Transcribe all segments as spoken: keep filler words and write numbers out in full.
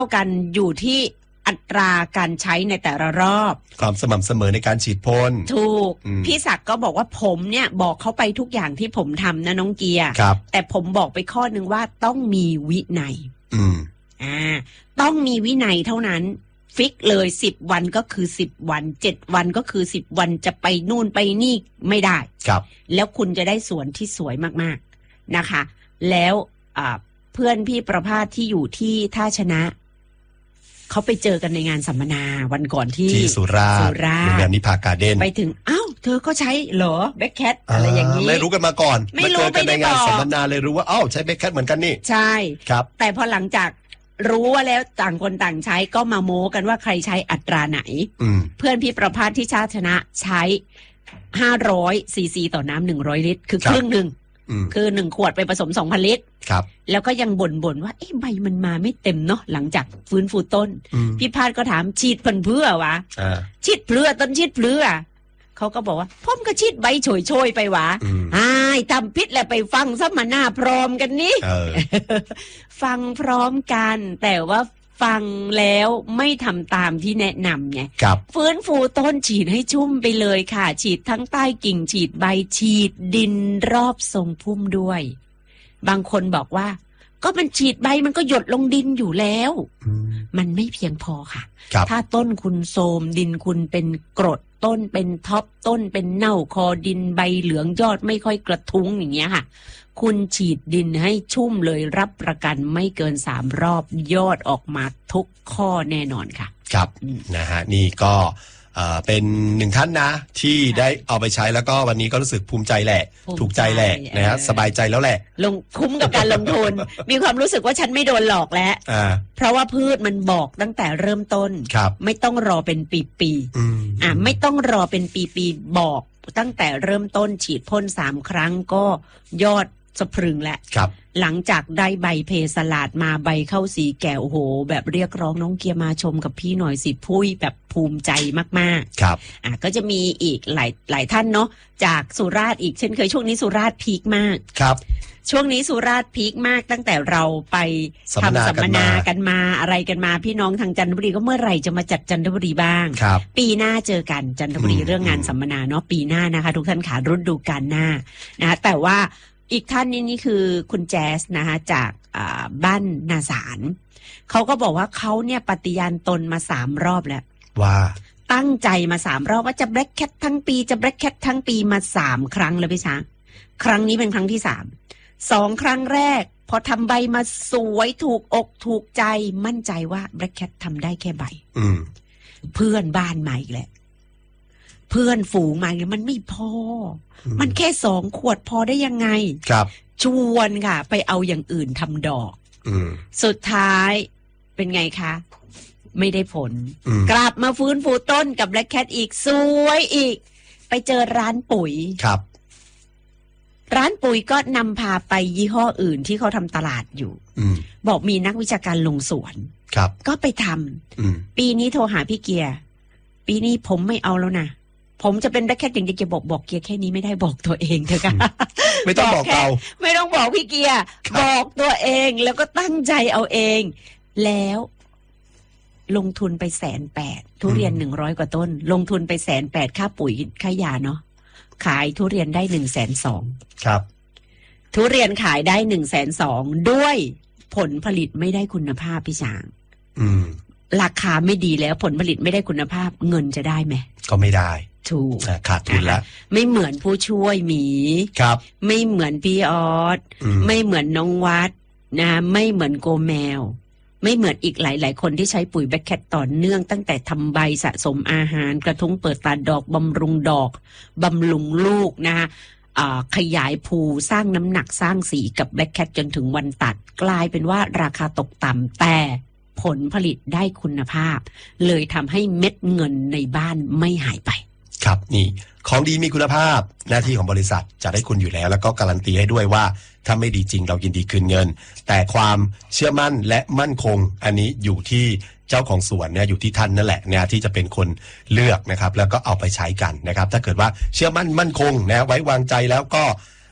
กันอยู่ที่อัตราการใช้ในแต่ละรอบความสม่ำเสมอในการฉีดพ่นถูกพี่ศักดิ์ก็บอกว่าผมเนี่ยบอกเขาไปทุกอย่างที่ผมทำนะน้องเกียร์แต่ผมบอกไปข้อนึงว่าต้องมีวินัยอืมอ่าต้องมีวินัยเท่านั้นฟิกเลยสิบวันก็คือสิบวันเจ็ดวันก็คือสิบวันจะไปนู่นไปนี่ไม่ได้ครับแล้วคุณจะได้สวนที่สวยมากๆนะคะแล้วอ่าเพื่อนพี่ประภาสที่อยู่ที่ท่าชนะเขาไปเจอกันในงานสัมมนาวันก่อนที่ที่สุราษฎร์โรงแรมนิพาการ์เด้นไปถึงอ้าวเธอก็ใช้เหรอแบ็คแคทอะไรอย่างนี้ไม่รู้กันมาก่อนไม่รู้กันในงานสัมมนาเลยรู้ว่าอ้าวใช้แบ็คแคทเหมือนกันนี่ใช่ครับแต่พอหลังจากรู้ว่าแล้วต่างคนต่างใช้ก็มาโม้กันว่าใครใช้อัตราไหนเพื่อนพี่ประภาสที่ชาติชนะใช้ห้าร้อยซีซีต่อน้ำหนึ่งร้อยลิตรคือครึ่งหนึ่งคือหนึ่งขวดไปผสมสองพันลิตรครับแล้วก็ยังบ่นๆว่าเอ๊ะใบมันมาไม่เต็มเนาะหลังจากฟื้นฟูต้นพี่พาดก็ถามฉีดเพิ่นเพื่อวะฉีดเพื่อต้นฉีดเพื่อเขาก็บอกว่าพ่อมก็ฉีดใบโฉยๆไปวะอ้ายทำพิษแล้วไปฟังสัมมนาพร้อมกันนี่ ฟังพร้อมกันแต่ว่าฟังแล้วไม่ทำตามที่แนะนำไงฟื้นฟูต้นฉีดให้ชุ่มไปเลยค่ะฉีดทั้งใต้กิ่งฉีดใบฉีดดินรอบทรงพุ่มด้วยบางคนบอกว่าก็มันฉีดใบมันก็หยดลงดินอยู่แล้วมันไม่เพียงพอค่ะถ้าต้นคุณโทรมดินคุณเป็นกรดต้นเป็นท็อปต้นเป็นเน่าคอดินใบเหลืองยอดไม่ค่อยกระทุ้งอย่างเงี้ยค่ะคุณฉีดดินให้ชุ่มเลยรับประกันไม่เกินสามรอบยอดออกมาทุกข้อแน่นอนค่ะครับนะฮะนี่ก็เป็นหนึ่งท่านนะที่ได้เอาไปใช้แล้วก็วันนี้ก็รู้สึกภูมิใจแหละถูกใจแหละนะฮะสบายใจแล้วแหละลงคุ้มกับการลงทุน มีความรู้สึกว่าฉันไม่โดนหลอกแล้วเพราะว่าพืชมันบอกตั้งแต่เริ่มต้นไม่ต้องรอเป็นปีๆอ่าไม่ต้องรอเป็นปีๆบอกตั้งแต่เริ่มต้นฉีดพ่นสามครั้งก็ยอดสะพรึงแหละหลังจากได้ใบเพสลาดมาใบเข้าสีแก่โอ้โหแบบเรียกร้องน้องเกียร์มาชมกับพี่หน่อยสิพุ้ยแบบภูมิใจมากๆครับอ่ะก็จะมีอีกหลายหลายท่านเนาะจากสุราษฎร์อีกเช่นเคยช่วงนี้สุราษฎร์พีคมากครับช่วงนี้สุราษฎร์พีคมากตั้งแต่เราไปทำสัมมนากันมาอะไรกันมาพี่น้องทางจันทบุรีก็เมื่อไหร่จะมาจัดจันทบุรีบ้างปีหน้าเจอกันจันทบุรีเรื่องงานสัมมนาเนาะปีหน้านะคะทุกท่านขาฤดูกาลหน้านะแต่ว่าอีกท่านนี้นี่คือคุณแจ๊สนะคะจากบ้านนาสารเขาก็บอกว่าเขาเนี่ยปฏิญาณตนมาสามรอบแล้วว่าตั้งใจมาสามรอบว่าจะแบล็คแคททั้งปีจะแบล็คแคททั้งปีมาสามครั้งแล้วพี่ช้างครั้งนี้เป็นครั้งที่สามสองครั้งแรกพอทำใบมาสวยถูกอกถูกใจมั่นใจว่าแบล็คแคททำได้แค่ใบเพื่อนบ้านมาอีกแหละเพื่อนฝูงมาอีกมันไม่พอมันแค่สองขวดพอได้ยังไงครับชวนค่ะไปเอาอย่างอื่นทำดอกสุดท้ายเป็นไงคะไม่ได้ผลกลับมาฟื้นฟูต้นกับแบล็คแคทอีกสวยอีกไปเจอร้านปุ๋ยครับร้านปุ๋ยก็นำพาไปยี่ห้ออื่นที่เขาทำตลาดอยู่บอกมีนักวิชาการลงสวนครับก็ไปทำปีนี้โทรหาพี่เกียร์ปีนี้ผมไม่เอาแล้วนะผมจะเป็นแบล็คแคทอย่างเดียวเกียร์บอกบอกเกียร์แค่นี้ไม่ได้บอกตัวเองเถอะค่ะไม่ต้องบอกเราไม่ต้องบอกพี่เกียร์บอกตัวเองแล้วก็ตั้งใจเอาเองแล้วลงทุนไปแสนแปดทุเรียนหนึ่งร้อยกว่าต้นลงทุนไปแสนแปดค่าปุ๋ยค่ายาเนาะขายทุเรียนได้หนึ่งแสนสองครับทุเรียนขายได้หนึ่งแสนสองด้วยผลผลิตไม่ได้คุณภาพพี่ช้างราคาไม่ดีแล้วผลผลิตไม่ได้คุณภาพเงินจะได้ไหมก็ไม่ได้ถูกขาดทุนแล้วไม่เหมือนผู้ช่วยหมีครับไม่เหมือนพี่ออสไม่เหมือนน้องวัดนะไม่เหมือนโกแมวไม่เหมือนอีกหลายๆคนที่ใช้ปุ๋ยแบล็คแคทต่อเนื่องตั้งแต่ทำใบสะสมอาหารกระทุ้งเปิดตาดอกบำรุงดอกบำรุงลูกนะคะขยายภูสร้างน้ำหนักสร้างสีกับแบล็คแคทจนถึงวันตัดกลายเป็นว่าราคาตกต่ำแต่ผลผลิตได้คุณภาพเลยทำให้เม็ดเงินในบ้านไม่หายไปครับนี่ของดีมีคุณภาพหน้าที่ของบริษัทจะได้คุณอยู่แล้วแล้วก็การันตีให้ด้วยว่าถ้าไม่ดีจริงเรายินดีคืนเงินแต่ความเชื่อมั่นและมั่นคงอันนี้อยู่ที่เจ้าของสวนเนี่ยอยู่ที่ท่านนั่นแหละเนี่ยที่จะเป็นคนเลือกนะครับแล้วก็เอาไปใช้กันนะครับถ้าเกิดว่าเชื่อมั่นมั่นคงนะไว้วางใจแล้วก็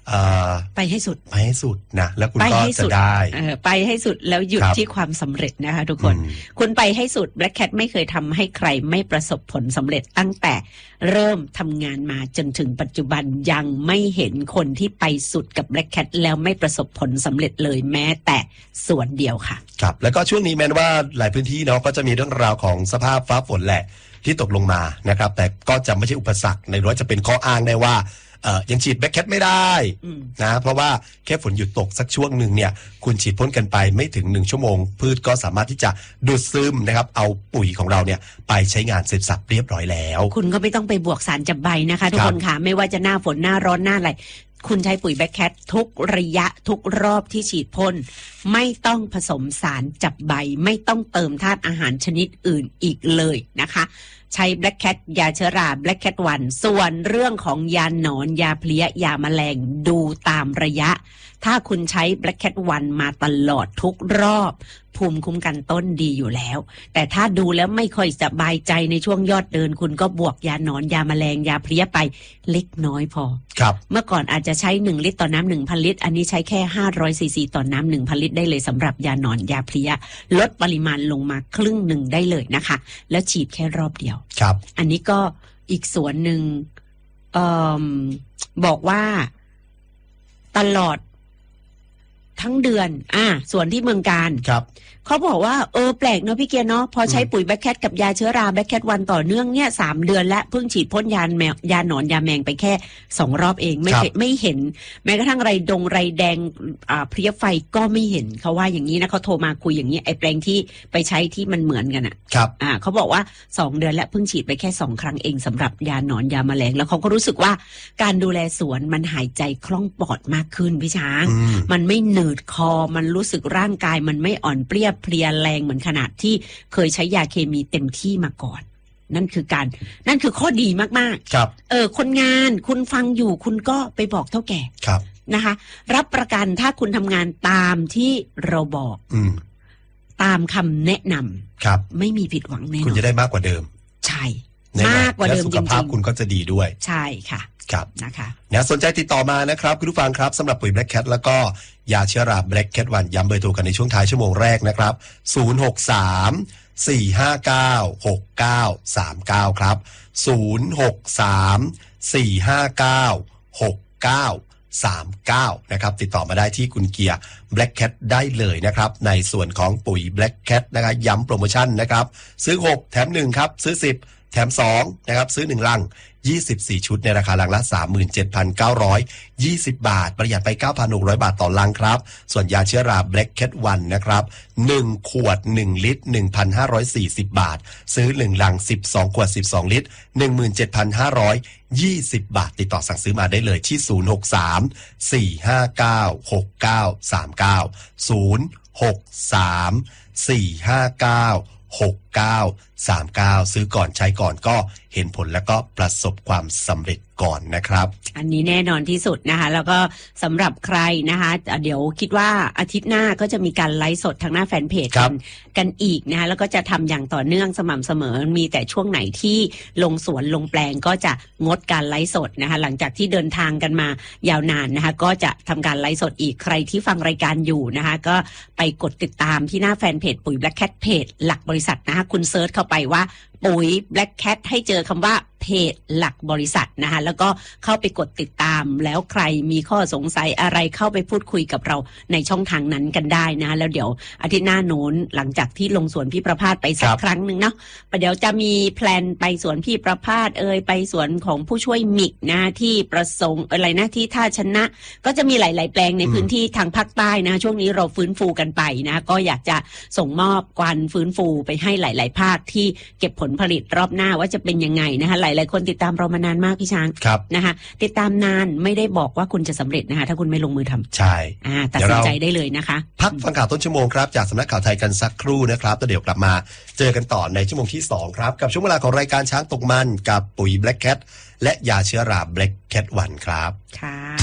ไปให้สุดไปให้สุดนะแล้วคุณก็จะได้ไปให้สุดแล้วหยุดที่ความสำเร็จนะคะทุกคนคุณไปให้สุด Black Cat ไม่เคยทำให้ใครไม่ประสบผลสำเร็จตั้งแต่เริ่มทำงานมาจนถึงปัจจุบันยังไม่เห็นคนที่ไปสุดกับ Black Cat แล้วไม่ประสบผลสำเร็จเลยแม้แต่ส่วนเดียวค่ะครับแล้วก็ช่วงนี้แม้ว่าหลายพื้นที่เนาะก็จะมีเรื่องราวของสภาพฟ้าฝนแหละที่ตกลงมานะครับแต่ก็จะไม่ใช่อุปสรรคในรั้วจะเป็นข้ออ้างได้ว่าเอ่อยังฉีดแบล็คแคทไม่ได้นะเพราะว่าแค่ฝนหยุดตกสักช่วงหนึ่งเนี่ยคุณฉีดพ่นกันไปไม่ถึงหนึ่งชั่วโมงพืชก็สามารถที่จะดูดซึมนะครับเอาปุ๋ยของเราเนี่ยไปใช้งานเสร็จสับเรียบร้อยแล้วคุณก็ไม่ต้องไปบวกสารจับใบนะคะทุกคนค่ะไม่ว่าจะหน้าฝนหน้าร้อนหน้าอะไรคุณใช้ปุ๋ยแบล็คแคททุกระยะทุกรอบที่ฉีดพ่นไม่ต้องผสมสารจับใบไม่ต้องเติมธาตุอาหารชนิดอื่นอีกเลยนะคะใช้ Black Cat ยาเชื้อรา Black Cat วันส่วนเรื่องของยาหนอนยาเพลี้ยยาแมลงดูตามระยะถ้าคุณใช้ Black Cat วันมาตลอดทุกรอบภูมิคุ้มกันต้นดีอยู่แล้วแต่ถ้าดูแล้วไม่ค่อยสบายใจในช่วงยอดเดินคุณก็บวกยาหนอนยาแมลงยาเพลี้ยไปเล็กน้อยพอครับเมื่อก่อนอาจจะใช้หนึ่งลิตรต่อน้ำ หนึ่งพัน ลิตรอันนี้ใช้แค่ห้าร้อยซีซีต่อน้ำ หนึ่งพัน ลิตรได้เลยสำหรับยาหนอนยาเพลี้ยลดปริมาณลงมาครึ่งหนึ่งได้เลยนะคะแล้วฉีดแค่รอบเดียวครับอันนี้ก็อีกส่วนหนึ่งเอ่อบอกว่าตลอดทั้งเดือนอ่าส่วนที่เมืองการครับเขาบอกว่าเออแปลกเนาะพี่เกียร์เนาะพอใช้ปุ๋ยแบล็คแคทกับยาเชื้อราแบล็คแคทวันต่อเนื่องเนี่ยสามเดือนและเพิ่งฉีดพ่นยาแมวยาหนอนยาแมงไปแค่สองรอบเองไม่ไม่เห็นแม้กระทั่งไรดงไรแดงอ่าเพลี้ยไฟก็ไม่เห็นเขาว่าอย่างนี้นะเขาโทรมาคุยอย่างนี้ไอ้แปลงที่ไปใช้ที่มันเหมือนกันอ่ะครับอ่าเขาบอกว่าสองเดือนและเพิ่งฉีดไปแค่สองครั้งเองสำหรับยาหนอนยาแมลงแล้วเขาก็รู้สึกว่าการดูแลสวนมันหายใจคล่องปลอดมากขึ้นพี่ช้างมันไม่หนืดคอมันรู้สึกร่างกายมันไม่อ่อนเปรี้ยเพลียแรงเหมือนขนาดที่เคยใช้ยาเคมีเต็มที่มาก่อนนั่นคือการนั่นคือข้อดีมากๆครับเออคนงานคุณฟังอยู่คุณก็ไปบอกเท่าแก่ครับนะคะรับประกันถ้าคุณทำงานตามที่เราบอกอืมตามคำแนะนำครับไม่มีผิดหวังแน่นอนคุณจะได้มากกว่าเดิมใช่มากกว่าเดิมจริงๆและสุขภาพคุณก็จะดีด้วยใช่ค่ะครับนะคะเนี่ยสนใจติดต่อมานะครับคุณผู้ฟังครับสำหรับปุ๋ย Black Cat แล้วก็ยาเชื้อรา Black Cat วันย้ำเบอร์โทรกันในช่วงท้ายชั่วโมงแรกนะครับศูนย์ หก สาม สี่ ห้า เก้า หก เก้า สาม เก้าครับศูนย์ หก สาม สี่ ห้า เก้า หก เก้า สาม เก้านะครับติดต่อมาได้ที่คุณเกียร์ Black Cat ได้เลยนะครับในส่วนของปุ๋ย Black Cat นะครับย้ำโปรโมชั่นนะครับซื้อหกแถมหนึ่งครับซื้อสิบแถมสองนะครับซื้อหนึ่งลังยี่สิบสี่ชุดในราคาลังละ สามหมื่นเจ็ดพันเก้าร้อยยี่สิบ บาทประหยัดไป เก้าพันหกร้อย บาทต่อลังครับส่วนยาเชื้อรา Black Cat วันนะครับหนึ่งขวดหนึ่งลิตร หนึ่งพันห้าร้อยสี่สิบ บาทซื้อหนึ่งลังสิบสองขวดสิบสองลิตร หนึ่งหมื่นเจ็ดพันห้าร้อยยี่สิบ บาทติดต่อสั่งซื้อมาได้เลยที่ศูนย์ หก สาม สี่ ห้า เก้า หก เก้า สาม เก้า ศูนย์ หก สาม สี่ ห้า เก้า หก เก้า สาม เก้าซื้อก่อนใช้ก่อนก็เห็นผลแล้วก็ประสบความสำเร็จก่อนนะครับอันนี้แน่นอนที่สุดนะคะแล้วก็สำหรับใครนะคะเดี๋ยวคิดว่าอาทิตย์หน้าก็จะมีการไลฟ์สดทางหน้าแฟนเพจกันกันอีกนะคะแล้วก็จะทำอย่างต่อเนื่องสม่ำเสมอมีแต่ช่วงไหนที่ลงสวนลงแปลงก็จะงดการไลฟ์สดนะคะหลังจากที่เดินทางกันมายาวนานนะคะก็จะทำการไลฟ์สดอีกใครที่ฟังรายการอยู่นะคะก็ไปกดติดตามที่หน้าแฟนเพจปุ๋ย Black Cat เพจหลักบริษัทนะคะคุณเซิร์ชเข้าไปว่าปุ๋ย Black Cat ให้เจอคำว่าเพจหลักบริษัทนะคะแล้วก็เข้าไปกดติดตามแล้วใครมีข้อสงสัยอะไรเข้าไปพูดคุยกับเราในช่องทางนั้นกันได้นะแล้วเดี๋ยวอาทิตย์หน้าโน้นหลังจากที่ลงสวนพี่ประภาสไปสักครั้งหนึ่งเนาะเดี๋ยวจะมีแพลนไปสวนพี่ประภาสเอ่ยไปสวนของผู้ช่วยมิกนะที่ประสงค์อะไรนะที่ท่าชนะก็จะมีหลายๆแปลงในพื้นที่ทางภาคใต้นะช่วงนี้เราฟื้นฟูกันไปนะก็อยากจะส่งมอบการฟื้นฟูไปให้หลายๆภาคที่เก็บผลผลิตรอบหน้าว่าจะเป็นยังไงนะคะหลายๆคนติดตามเรามานานมากพี่ช้างนะคะติดตามนานไม่ได้บอกว่าคุณจะสำเร็จนะคะถ้าคุณไม่ลงมือทำใช่อ่าตัดสินใจได้เลยนะคะพักฟังข่าวต้นชั่วโมงครับจากสำนักข่าวไทยกันสักครู่นะครับแล้วเดี๋ยวกลับมาเจอกันต่อในชั่วโมงที่สองครับกับช่วงเวลาของรายการช้างตกมันกับปุ๋ย Black Cat และยาเชื้อรา Black Cat วันครับค่ะ